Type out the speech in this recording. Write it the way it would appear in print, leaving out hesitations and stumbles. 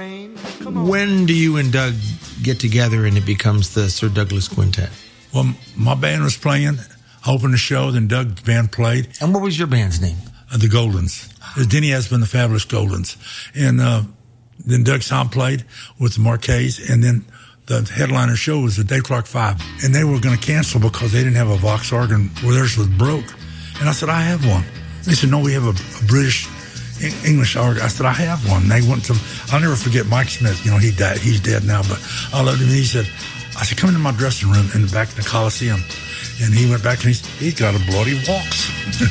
When do you and Doug get together and it becomes the Sir Douglas Quintet? Well, my band was playing, opened the show, then Doug's band played. And what was your band's name? The Goldens. Denny has been the Fabulous Goldens. And then Doug Sound played with the Marquets, and then the headliner show was the Dave Clark Five. And they were going to cancel because they didn't have a Vox organ where theirs was broke. And I said, I have one. They said, no, we have a British English organ. I said, I have one. And they went to, I'll never forget Mike Smith. You know, he died. He's dead now, but I loved him. And he said, I said, come into my dressing room in the back of the Coliseum. And he went back and he's got a bloody Vox.